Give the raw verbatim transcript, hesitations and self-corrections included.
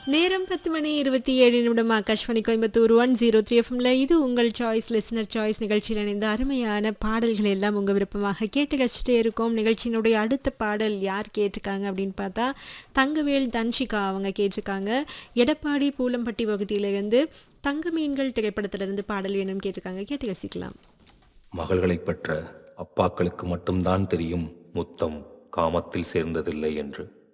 நேரம் பத்து மணி இருபத்தி ஏழு நிமிடம் Akashvani Coimbatore one zero three எஃப்எம்ல இது உங்கள் சாய்ஸ் லிசனர் சாய்ஸ் நிகழ்ச்சியில் இணைந்த அருமையான பாடல்கள் எல்லாம் உங்கள் விருப்பமாக கேட்டு கழிச்சிட்டே இருக்கோம். நிகழ்ச்சியினுடைய அடுத்த பாடல் யார் கேட்டிருக்காங்க அப்படின்னு பார்த்தா தங்கவேல் தன்ஷிகா அவங்க கேட்டிருக்காங்க. எடப்பாடி பூலம்பட்டி பகுதியிலிருந்து தங்க மீன்கள் திரைப்படத்திலிருந்து பாடல் வேணும்னு கேட்டிருக்காங்க. கேட்டு ரசிக்கலாம். மகள்களை பெற்ற அப்பாக்களுக்கு மட்டும்தான் தெரியும் முத்தம் காமத்தில் சேர்ந்ததில்லை என்று.